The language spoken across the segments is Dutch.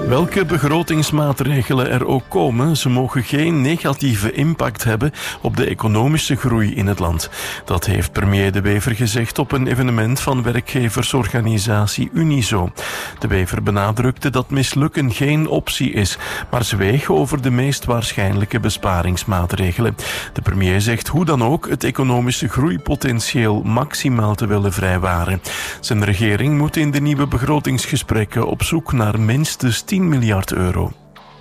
Welke begrotingsmaatregelen er ook komen, ze mogen geen negatieve impact hebben op de economische groei in het land. Dat heeft premier De Wever gezegd op een evenement van werkgeversorganisatie Unizo. De Wever benadrukte dat mislukken geen optie is, maar zweeg over de meest waarschijnlijke besparingsmaatregelen. De premier zegt hoe dan ook het economische groeipotentieel maximaal te willen vrijwaren. Zijn regering moet in de nieuwe begrotingsgesprekken op zoek naar minstens 10 miljard euro.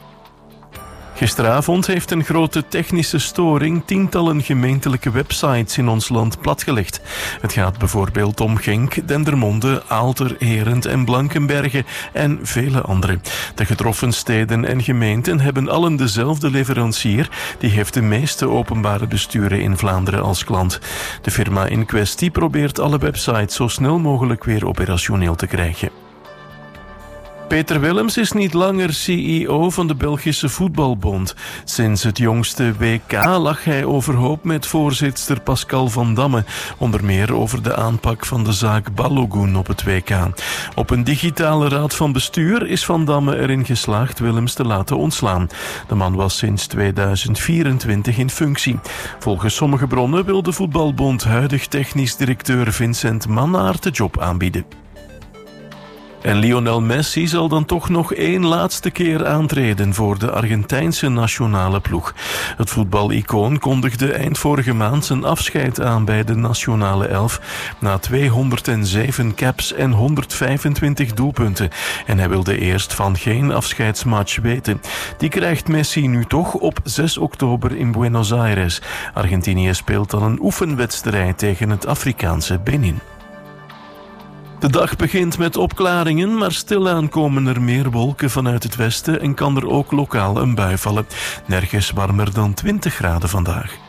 Gisteravond heeft een grote technische storing tientallen gemeentelijke websites in ons land platgelegd. Het gaat bijvoorbeeld om Genk, Dendermonde, Aalter, Herent en Blankenberge en vele andere. De getroffen steden en gemeenten hebben allen dezelfde leverancier. Die heeft de meeste openbare besturen in Vlaanderen als klant. De firma in kwestie probeert alle websites zo snel mogelijk weer operationeel te krijgen. Peter Willems is niet langer CEO van de Belgische Voetbalbond. Sinds het jongste WK lag hij overhoop met voorzitster Pascal Van Damme. Onder meer over de aanpak van de zaak Balogun op het WK. Op een digitale raad van bestuur is Van Damme erin geslaagd Willems te laten ontslaan. De man was sinds 2024 in functie. Volgens sommige bronnen wil de Voetbalbond huidig technisch directeur Vincent Mannaert de job aanbieden. En Lionel Messi zal dan toch nog één laatste keer aantreden voor de Argentijnse nationale ploeg. Het voetbalicoon kondigde eind vorige maand zijn afscheid aan bij de nationale elf na 207 caps en 125 doelpunten. En hij wilde eerst van geen afscheidsmatch weten. Die krijgt Messi nu toch op 6 oktober in Buenos Aires. Argentinië speelt dan een oefenwedstrijd tegen het Afrikaanse Benin. De dag begint met opklaringen, maar stilaan komen er meer wolken vanuit het westen en kan er ook lokaal een bui vallen. Nergens warmer dan 20 graden vandaag.